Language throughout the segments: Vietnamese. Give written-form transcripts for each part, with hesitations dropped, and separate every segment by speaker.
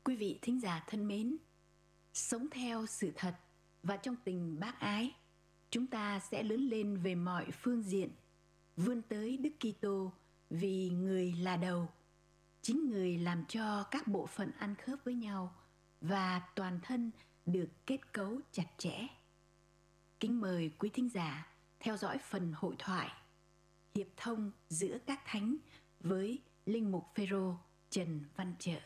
Speaker 1: Quý vị thính giả thân mến, sống theo sự thật và trong tình bác ái, chúng ta sẽ lớn lên về mọi phương diện, vươn tới Đức Kitô vì người là đầu, chính người làm cho các bộ phận ăn khớp với nhau và toàn thân được kết cấu chặt chẽ. Kính mời quý thính giả theo dõi phần hội thoại Hiệp thông giữa các thánh với Linh mục Phêrô Trần Văn Trợ.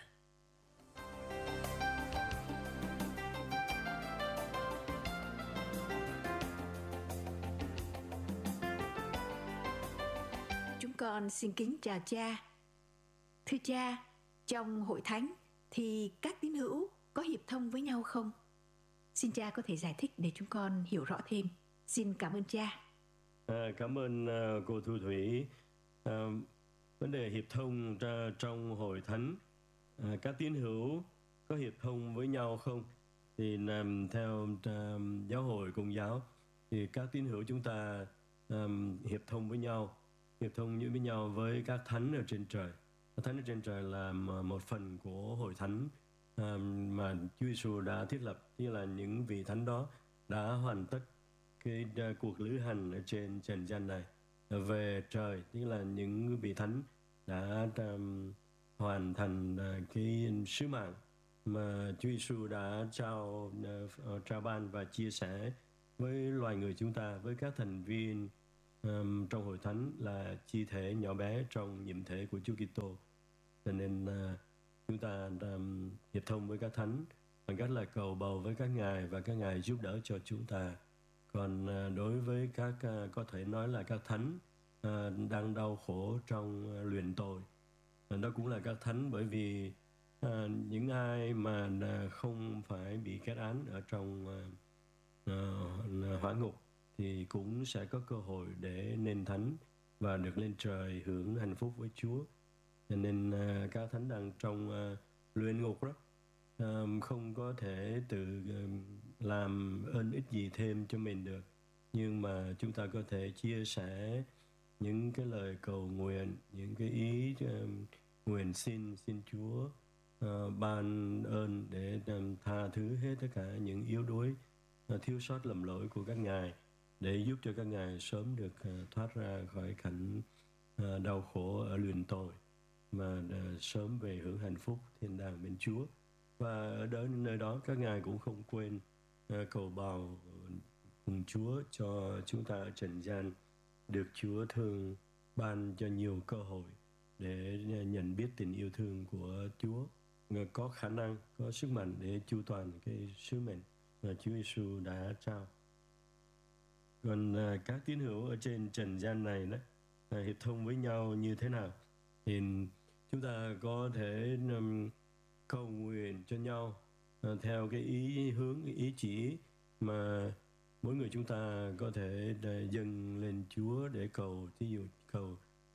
Speaker 1: Chúng con xin kính chào cha. Thưa cha, trong hội thánh thì các tín hữu có hiệp thông với nhau không? Xin cha có thể giải thích để chúng con hiểu rõ thêm. Xin cảm ơn cha.
Speaker 2: Cảm ơn cô Thu Thủy. Vấn đề hiệp thông trong hội thánh, các tín hữu có hiệp thông với nhau không? Thì theo giáo hội Công giáo thì các tín hữu chúng ta hiệp thông với nhau, hiệp thông với nhau với các thánh ở trên trời. Các thánh ở trên trời là một phần của hội thánh mà Chúa Giêsu đã thiết lập, như là những vị thánh đó đã hoàn tất cái cuộc lữ hành ở trên trần gian này về trời, tức là những vị thánh đã hoàn thành cái sứ mạng mà Chúa Giêsu đã trao ban và chia sẻ với loài người chúng ta, với các thành viên trong hội thánh là chi thể nhỏ bé trong nhiệm thể của Chúa Kitô. Cho nên chúng ta hiệp thông với các thánh bằng cách là cầu bầu với các ngài và các ngài giúp đỡ cho chúng ta. Còn đối với các có thể nói là các thánh đang đau khổ trong luyện tội, đó cũng là các thánh, bởi vì những ai mà không phải bị kết án ở trong hỏa ngục thì cũng sẽ có cơ hội để nên thánh và được lên trời hưởng hạnh phúc với Chúa. Cho nên các thánh đang trong luyện ngục đó, không có thể tự làm ơn ích gì thêm cho mình được, nhưng mà chúng ta có thể chia sẻ những cái lời cầu nguyện, những cái ý nguyện xin Chúa ban ơn để tha thứ hết tất cả những yếu đuối, thiếu sót lầm lỗi của các ngài, để giúp cho các ngài sớm được thoát ra khỏi cảnh đau khổ ở luyện tội, mà sớm về hưởng hạnh phúc thiên đàng bên Chúa. Và ở nơi đó các ngài cũng không quên cầu bào cùng Chúa cho chúng ta ở trần gian được Chúa thương ban cho nhiều cơ hội để nhận biết tình yêu thương của Chúa, có khả năng, có sức mạnh để chu toàn cái sứ mệnh mà Chúa Giêsu đã trao. Còn các tín hữu ở trên trần gian này đó, hiệp thông với nhau như thế nào? Thì chúng ta có thể cầu nguyện cho nhau theo cái ý chỉ mà mỗi người chúng ta có thể dâng lên Chúa để cầu. Thí dụ cầu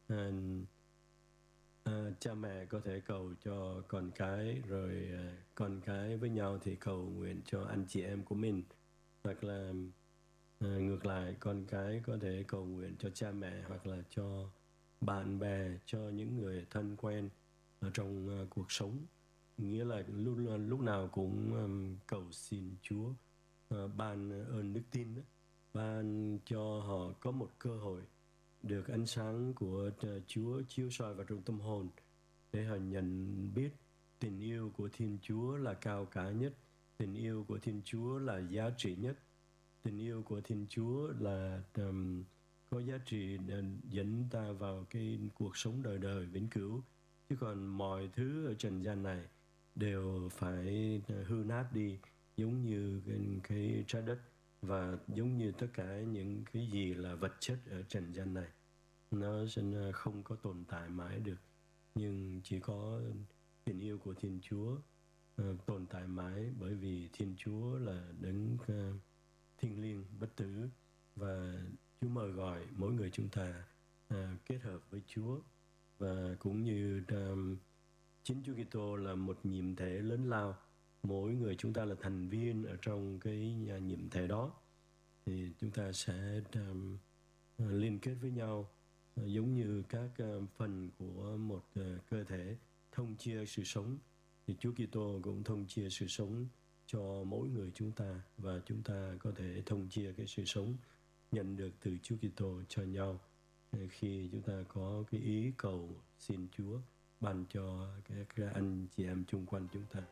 Speaker 2: cha mẹ có thể cầu cho con cái, rồi con cái với nhau thì cầu nguyện cho anh chị em của mình, hoặc là ngược lại, con cái có thể cầu nguyện cho cha mẹ, hoặc là cho bạn bè, cho những người thân quen ở trong cuộc sống. Nghĩa là lúc nào cũng cầu xin Chúa ban ơn đức tin đó, ban cho họ có một cơ hội được ánh sáng của Chúa chiếu soi vào trong tâm hồn, để họ nhận biết tình yêu của Thiên Chúa là cao cả nhất, tình yêu của Thiên Chúa là giá trị nhất, tình yêu của Thiên Chúa là có giá trị dẫn ta vào cái cuộc sống đời đời vĩnh cửu. Chứ còn mọi thứ ở trần gian này đều phải hư nát đi, giống như cái trái đất, và giống như tất cả những cái gì là vật chất ở trần gian này, nó sẽ không có tồn tại mãi được. Nhưng chỉ có tình yêu của Thiên Chúa tồn tại mãi, bởi vì Thiên Chúa là đấng thiêng liêng bất tử, và Chúa mời gọi mỗi người chúng ta kết hợp với Chúa. Và cũng như chính Chúa Kitô là một nhiệm thể lớn lao, mỗi người chúng ta là thành viên ở trong cái nhiệm thể đó, thì chúng ta sẽ liên kết với nhau giống như các phần của một cơ thể, thông chia sự sống thì Chúa Kitô cũng thông chia sự sống cho mỗi người chúng ta, và chúng ta có thể thông chia cái sự sống nhận được từ Chúa Kitô cho nhau khi chúng ta có cái ý cầu xin Chúa ban cho các anh chị em chung quanh chúng ta.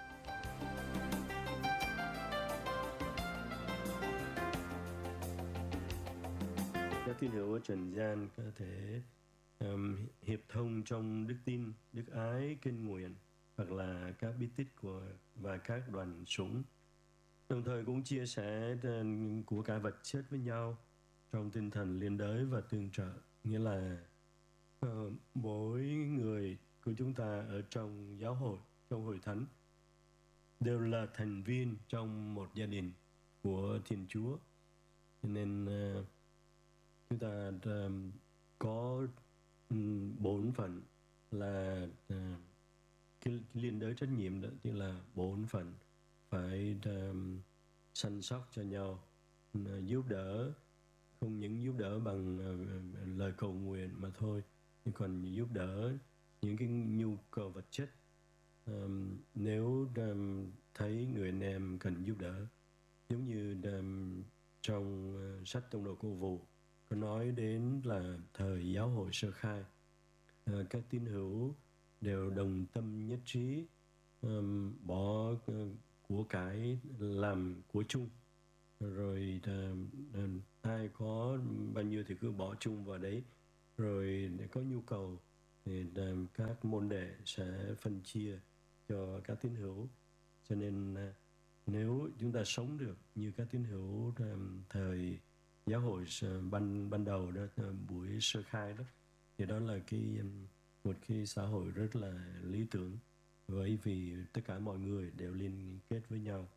Speaker 2: Các tín hữu ở trần gian có thể hiệp thông trong đức tin, đức ái, kinh nguyện hoặc là các bí tích và các đoàn sủng, đồng thời cũng chia sẻ của cải vật chất với nhau trong tinh thần liên đới và tương trợ. Nghĩa là mỗi người của chúng ta ở trong giáo hội, trong hội thánh đều là thành viên trong một gia đình của Thiên Chúa. Nên chúng ta có bổn phận là cái liên đới trách nhiệm đó, tức là bổn phận phải săn sóc cho nhau, giúp đỡ, không những giúp đỡ bằng lời cầu nguyện mà thôi, nhưng còn giúp đỡ những cái nhu cầu vật chất. Nếu thấy người anh em cần giúp đỡ, giống như trong sách Tông đồ Cô Vụ có nói đến là thời giáo hội sơ khai, các tín hữu đều đồng tâm nhất trí bỏ của cải làm của chung, rồi ai có bao nhiêu thì cứ bỏ chung vào đấy, rồi để có nhu cầu thì các môn đệ sẽ phân chia cho các tín hữu. Cho nên nếu chúng ta sống được như các tín hữu thời giáo hội ban đầu đó, buổi sơ khai đó, thì đó là một cái xã hội rất là lý tưởng, bởi vì tất cả mọi người đều liên kết với nhau.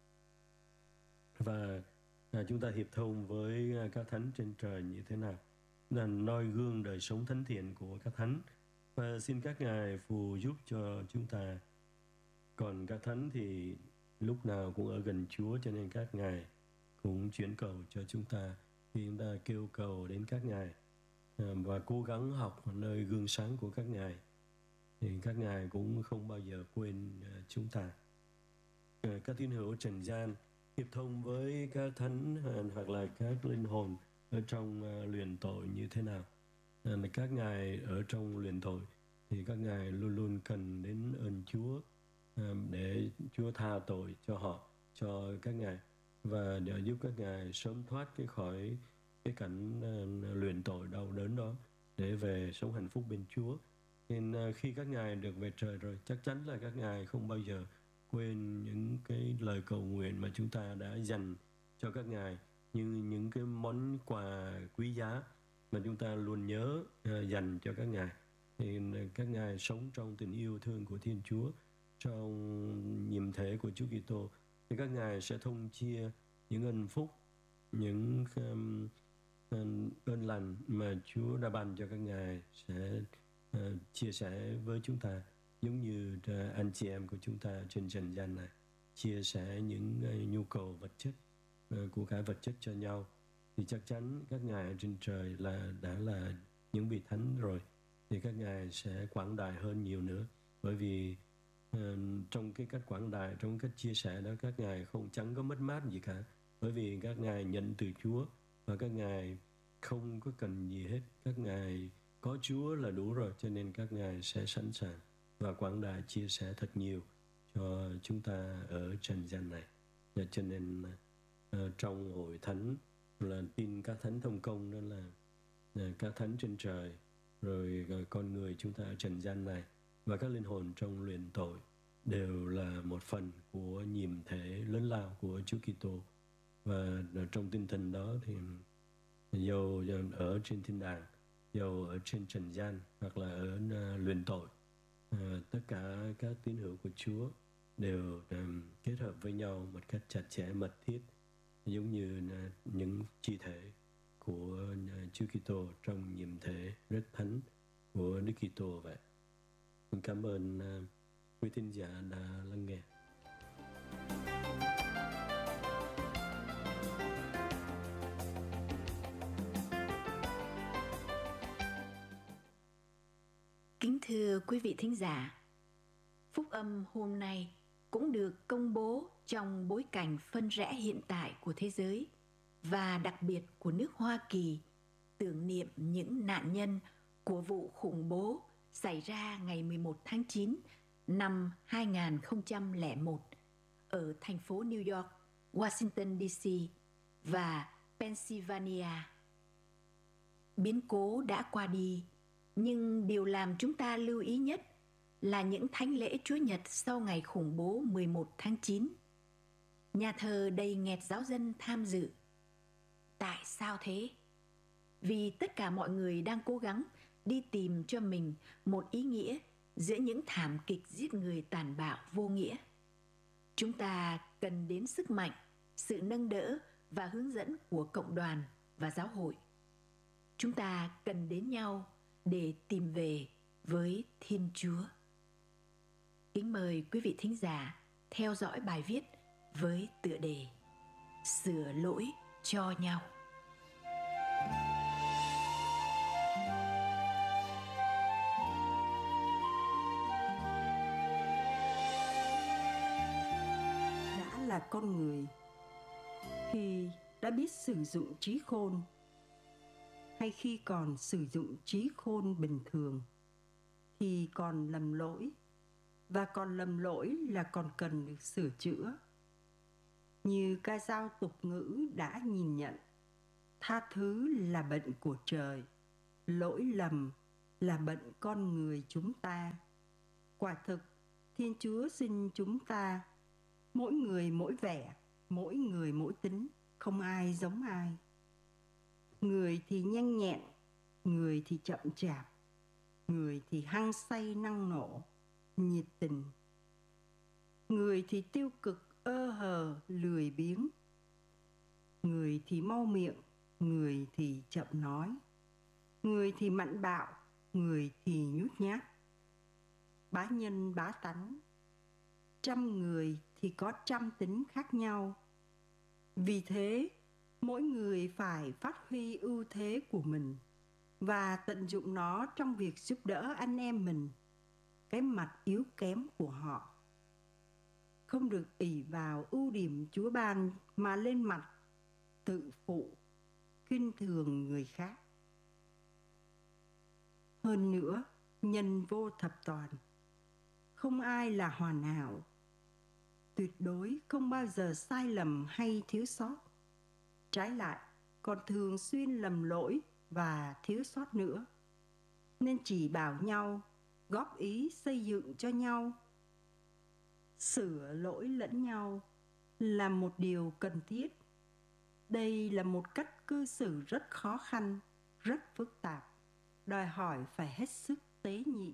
Speaker 2: Và chúng ta hiệp thông với các thánh trên trời như thế nào? Là noi gương đời sống thánh thiện của các thánh, và xin các ngài phù giúp cho chúng ta. Còn các thánh thì lúc nào cũng ở gần Chúa, cho nên các ngài cũng chuyển cầu cho chúng ta khi chúng ta kêu cầu đến các ngài và cố gắng học nơi gương sáng của các ngài, thì các ngài cũng không bao giờ quên chúng ta. Các tín hữu trần gian hiệp thông với các thánh hoặc là các linh hồn ở trong luyện tội như thế nào? Các ngài ở trong luyện tội thì các ngài luôn luôn cần đến ơn Chúa để Chúa tha tội cho họ, cho các ngài, và để giúp các ngài sớm thoát khỏi cái cảnh luyện tội đau đớn đó để về sống hạnh phúc bên Chúa. Nên khi các ngài được về trời rồi, chắc chắn là các ngài không bao giờ quên những cái lời cầu nguyện mà chúng ta đã dành cho các ngài, như những cái món quà quý giá mà chúng ta luôn nhớ dành cho các ngài. Thì các ngài sống trong tình yêu thương của Thiên Chúa, trong nhiệm thể của Chúa Kitô, thì các ngài sẽ thông chia những ân phúc, những ơn lành mà Chúa đã ban cho các ngài sẽ chia sẻ với chúng ta, giống như anh chị em của chúng ta trên trần gian này chia sẻ những nhu cầu vật chất, của cải vật chất cho nhau. Thì chắc chắn các ngài ở trên trời đã là những vị thánh rồi, thì các ngài sẽ quảng đại hơn nhiều nữa, bởi vì trong cái cách quảng đại, trong cách chia sẻ đó, các ngài chẳng có mất mát gì cả, bởi vì các ngài nhận từ Chúa và các ngài không có cần gì hết, các ngài có Chúa là đủ rồi, cho nên các ngài sẽ sẵn sàng và quảng đại chia sẻ thật nhiều cho chúng ta ở trần gian này. Và cho nên trong hội thánh là tin các thánh thông công, đó là các thánh trên trời, rồi con người chúng ta ở trần gian này và các linh hồn trong luyện tội đều là một phần của nhiệm thể lớn lao của Chúa Kitô. Và trong tinh thần đó thì dầu ở trên thiên đàng, dầu ở trên trần gian hoặc là ở luyện tội, tất cả các tín hữu của Chúa đều kết hợp với nhau một cách chặt chẽ mật thiết, giống như những chi thể của Chúa Kitô trong nhiệm thể rất thánh của Đức Kitô vậy. Cảm ơn quý thính giả đã lắng nghe.
Speaker 1: Kính thưa quý vị thính giả, Phúc âm hôm nay cũng được công bố trong bối cảnh phân rẽ hiện tại của thế giới và đặc biệt của nước Hoa Kỳ, tưởng niệm những nạn nhân của vụ khủng bố xảy ra ngày 11 tháng 9 năm 2001 ở thành phố New York, Washington DC và Pennsylvania. Biến cố đã qua đi, nhưng điều làm chúng ta lưu ý nhất là những thánh lễ Chúa Nhật sau ngày khủng bố 11 tháng 9. Nhà thờ đầy nghẹt giáo dân tham dự. Tại sao thế? Vì tất cả mọi người đang cố gắng đi tìm cho mình một ý nghĩa giữa những thảm kịch giết người tàn bạo vô nghĩa. Chúng ta cần đến sức mạnh, sự nâng đỡ và hướng dẫn của cộng đoàn và giáo hội. Chúng ta cần đến nhau để tìm về với Thiên Chúa. Kính mời quý vị thính giả theo dõi bài viết với tựa đề Sửa lỗi cho nhau.
Speaker 3: Đã là con người, khi đã biết sử dụng trí khôn, hay khi còn sử dụng trí khôn bình thường, thì còn lầm lỗi, và còn lầm lỗi là còn cần được sửa chữa. Như ca dao tục ngữ đã nhìn nhận, tha thứ là bệnh của trời, lỗi lầm là bệnh con người chúng ta. Quả thực, Thiên Chúa sinh chúng ta, mỗi người mỗi vẻ, mỗi người mỗi tính, không ai giống ai. Người thì nhanh nhẹn, người thì chậm chạp, người thì hăng say năng nổ, nhiệt tình. Người thì tiêu cực, ơ hờ, lười biếng. Người thì mau miệng, người thì chậm nói. Người thì mạnh bạo, người thì nhút nhát. Bá nhân bá tánh. Trăm người thì có trăm tính khác nhau. Vì thế, mỗi người phải phát huy ưu thế của mình và tận dụng nó trong việc giúp đỡ anh em mình, cái mặt yếu kém của họ. Không được ỷ vào ưu điểm Chúa ban mà lên mặt, tự phụ, khinh thường người khác. Hơn nữa, nhân vô thập toàn, không ai là hoàn hảo. Tuyệt đối không bao giờ sai lầm hay thiếu sót. Trái lại, còn thường xuyên lầm lỗi và thiếu sót nữa. Nên chỉ bảo nhau, góp ý xây dựng cho nhau, sửa lỗi lẫn nhau là một điều cần thiết. Đây là một cách cư xử rất khó khăn, rất phức tạp, đòi hỏi phải hết sức tế nhị.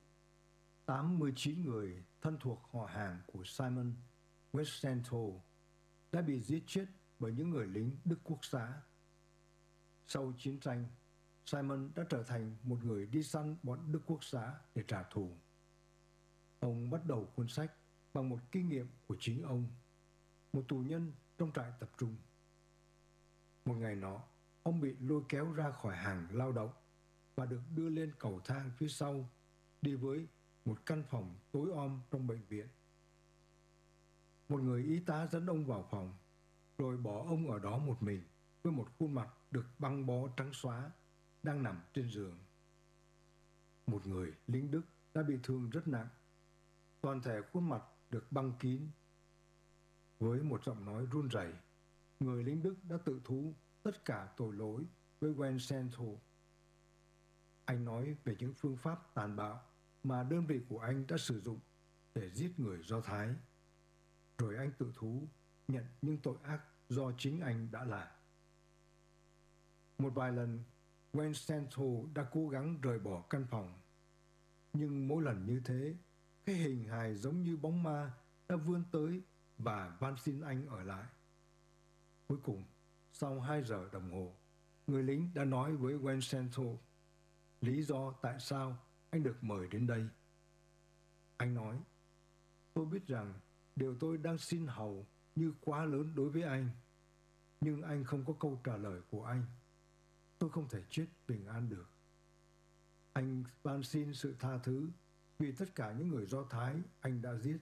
Speaker 4: 89 người thân thuộc họ hàng của Simon Wiesenthal đã bị giết chết bởi những người lính Đức Quốc xã. Sau chiến tranh, Simon đã trở thành một người đi săn bọn Đức Quốc xã để trả thù. Ông bắt đầu cuốn sách bằng một kinh nghiệm của chính ông, một tù nhân trong trại tập trung. Một ngày nọ, ông bị lôi kéo ra khỏi hàng lao động và được đưa lên cầu thang phía sau, đi với một căn phòng tối om trong bệnh viện. Một người y tá dẫn ông vào phòng, rồi bỏ ông ở đó một mình với một khuôn mặt được băng bó trắng xóa, đang nằm trên giường. Một người lính Đức đã bị thương rất nặng. Toàn thể khuôn mặt được băng kín. Với một giọng nói run rẩy, người lính Đức đã tự thú tất cả tội lỗi với Wiesenthal. Anh nói về những phương pháp tàn bạo mà đơn vị của anh đã sử dụng để giết người Do Thái. Rồi anh tự thú nhận những tội ác do chính anh đã làm. Một vài lần, Wiesenthal đã cố gắng rời bỏ căn phòng. Nhưng mỗi lần như thế, cái hình hài giống như bóng ma đã vươn tới và van xin anh ở lại. Cuối cùng, sau 2 giờ đồng hồ, người lính đã nói với Wiesenthal lý do tại sao anh được mời đến đây. Anh nói, tôi biết rằng điều tôi đang xin hầu như quá lớn đối với anh, nhưng anh không có câu trả lời của anh. Tôi không thể chết bình an được. Anh van xin sự tha thứ vì tất cả những người Do Thái anh đã giết.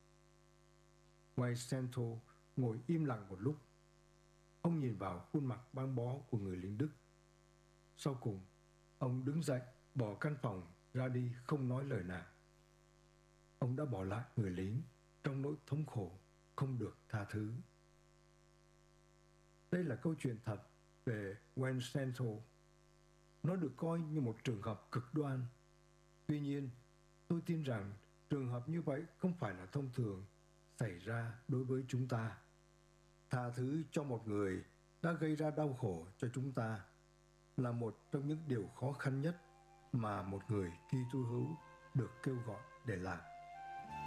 Speaker 4: Vincento ngồi im lặng một lúc. Ông nhìn vào khuôn mặt băng bó của người lính Đức. Sau cùng, ông đứng dậy, bỏ căn phòng ra đi không nói lời nào. Ông đã bỏ lại người lính trong nỗi thống khổ không được tha thứ. Đây là câu chuyện thật về Vincento. Nó được coi như một trường hợp cực đoan. Tuy nhiên, tôi tin rằng trường hợp như vậy không phải là thông thường xảy ra đối với chúng ta. Tha thứ cho một người đã gây ra đau khổ cho chúng ta là một trong những điều khó khăn nhất mà một người Kitô hữu được kêu gọi để làm.